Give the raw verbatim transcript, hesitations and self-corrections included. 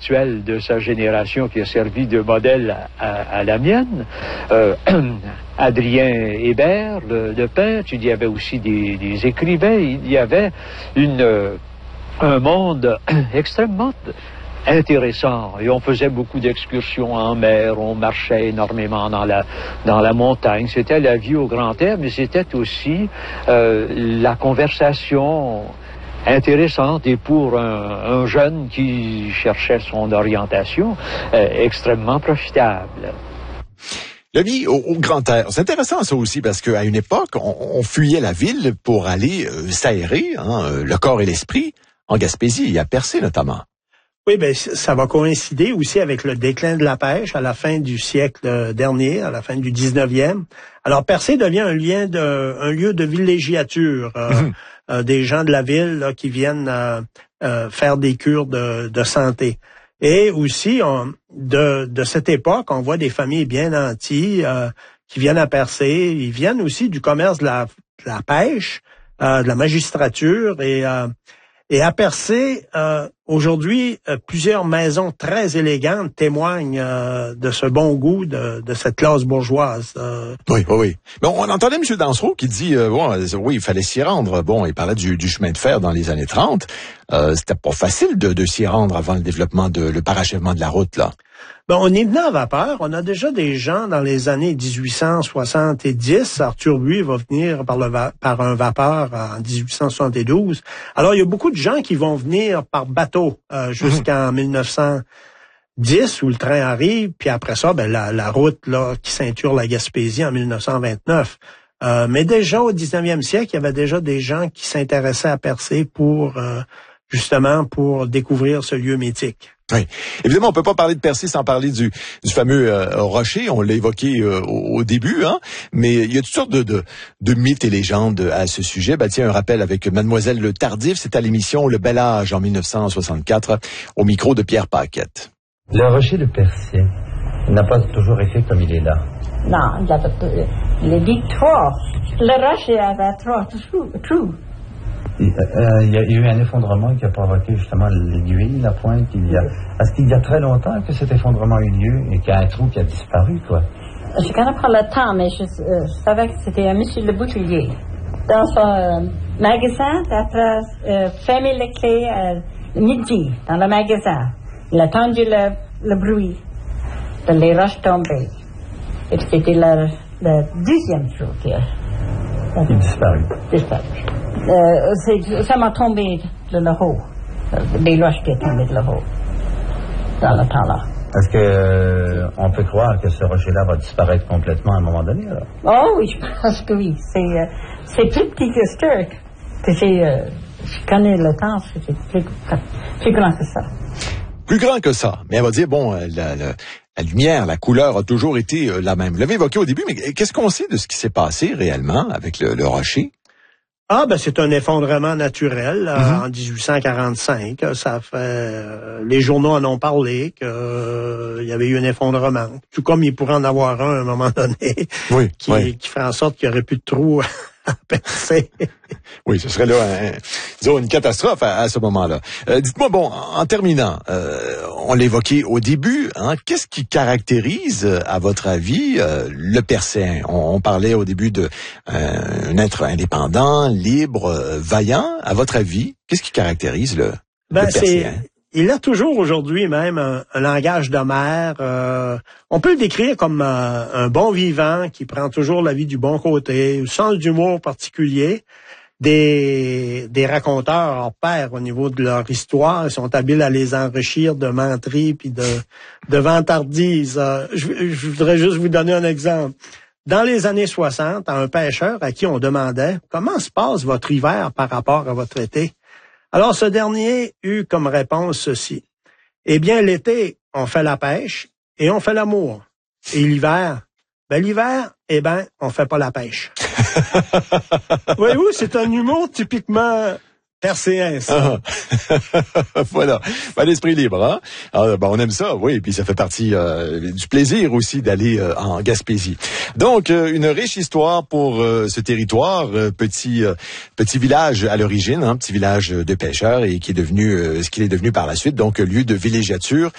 intellectuel de sa génération qui a servi de modèle à, à, à la mienne. Euh, Adrien Hébert, le, le peintre, il y avait aussi des, des écrivains, il y avait une, euh, un monde extrêmement intéressant. Et on faisait beaucoup d'excursions en mer, on marchait énormément dans la, dans la montagne. C'était la vie au grand air, mais c'était aussi euh, la conversation intéressante et pour un, un jeune qui cherchait son orientation, euh, extrêmement profitable. La vie au, au grand air, c'est intéressant ça aussi parce qu'à une époque, on, on fuyait la ville pour aller euh, s'aérer, hein, euh, le corps et l'esprit, en Gaspésie et à Percé notamment. Oui, ben ça va coïncider aussi avec le déclin de la pêche à la fin du siècle dernier, à la fin du dix-neuvième. Alors Percé devient un lien de, un lieu de villégiature, euh, mmh. euh, des gens de la ville là, qui viennent euh, euh, faire des cures de, de santé. Et aussi, on, de, de cette époque, on voit des familles bien nanties euh, qui viennent à Percé. Ils viennent aussi du commerce de la, de la pêche, euh, de la magistrature. Et, euh, et à Percé, euh, aujourd'hui, euh, plusieurs maisons très élégantes témoignent euh, de ce bon goût de, de cette classe bourgeoise. Euh. Oui, oui, oui. Mais on entendait M. Dansereau qui dit, euh, bon, oui, il fallait s'y rendre. Bon, il parlait du, du chemin de fer dans les années trente. Euh, c'était pas facile de, de s'y rendre avant le développement de, le parachèvement de la route, là. Ben, on est venu en vapeur. On a déjà des gens dans les années dix-huit cent soixante-dix. Arthur Buis va venir par, le va- par un vapeur en dix-huit cent soixante-douze. Alors, il y a beaucoup de gens qui vont venir par bateau euh, jusqu'en mmh. mille neuf cent dix où le train arrive. Puis après ça, ben, la, la route là qui ceinture la Gaspésie en mille neuf cent vingt-neuf. Euh, mais déjà au dix-neuvième siècle, il y avait déjà des gens qui s'intéressaient à Percé pour euh, justement pour découvrir ce lieu mythique. Oui. Évidemment, on peut pas parler de Percé sans parler du, du fameux euh, rocher. On l'a évoqué euh, au, au début, hein. Mais il y a toutes sortes de, de, de mythes et légendes à ce sujet. Ben, tiens, un rappel avec Mademoiselle Le Tardif. C'est à l'émission Le Bel Âge en mille neuf cent soixante-quatre, au micro de Pierre Paquette. Le rocher de Percé n'a pas toujours été comme il est là. Non, il avait, il a dit trois. Le rocher avait trois trous. Il, euh, il y a eu un effondrement qui a provoqué justement l'aiguille, la pointe. Il y a, est-ce qu'il y a très longtemps que cet effondrement a eu lieu et qu'il y a un trou qui a disparu, quoi? Je ne connais pas le temps, mais je, euh, je savais que c'était un monsieur Le Boutillier. Dans son euh, magasin, après euh, fermé les clés à midi dans le magasin. Il a entendu le, le bruit de les roches tomber. Et c'était le, le deuxième jour qui a disparu. disparu. Euh, c'est, ça m'a tombé de le haut, des roches qui sont tombées de le haut, dans le temps-là. Est-ce que euh, on peut croire que ce rocher-là va disparaître complètement à un moment donné, alors? Oh oui, je pense que oui. C'est, euh, c'est plus petit que Sturk. Que j'ai, euh, je connais le temps, c'est plus, plus grand que ça. Plus grand que ça. Mais elle va dire, bon, la, la, la lumière, la couleur a toujours été la même. Vous l'avez évoqué au début, mais qu'est-ce qu'on sait de ce qui s'est passé réellement avec le, le rocher? Ah, ben c'est un effondrement naturel là, mm-hmm. en dix-huit cent quarante-cinq. Ça fait euh, les journaux en ont parlé qu'il euh, y avait eu un effondrement. Tout comme il pourrait en avoir un à un moment donné, oui, qui, oui. qui ferait en sorte qu'il n'y aurait plus de trous à percer. Oui, ce serait là, un, disons, une catastrophe à, à ce moment-là. Euh, dites-moi, bon, en terminant, euh, on l'évoquait au début, hein, qu'est-ce qui caractérise, à votre avis, euh, le Percéen? On, on parlait au début de euh, un être indépendant, libre, euh, vaillant. À votre avis, qu'est-ce qui caractérise le, ben, le Percéen? Il a toujours aujourd'hui même un, un langage de mer. Euh, on peut le décrire comme euh, un bon vivant qui prend toujours la vie du bon côté, un sens d'humour particulier. Des, des raconteurs hors pair au niveau de leur histoire, ils sont habiles à les enrichir de menteries puis de, de vantardises. Euh, je, je voudrais juste vous donner un exemple. Dans les années soixante, un pêcheur à qui on demandait « Comment se passe votre hiver par rapport à votre été? » Alors, ce dernier eut comme réponse ceci. « Eh bien, l'été, on fait la pêche et on fait l'amour. Et l'hiver, ben l'hiver, eh ben, on fait pas la pêche. » Voyez-vous, c'est un humour typiquement percéen, ça. Ah. Voilà. Ben, l'esprit libre, hein? Alors, ben, on aime ça, oui, et puis ça fait partie euh, du plaisir aussi d'aller euh, en Gaspésie. Donc, euh, une riche histoire pour euh, ce territoire, euh, petit euh, petit village à l'origine, hein, petit village de pêcheurs et qui est devenu euh, ce qu'il est devenu par la suite, donc lieu de villégiature.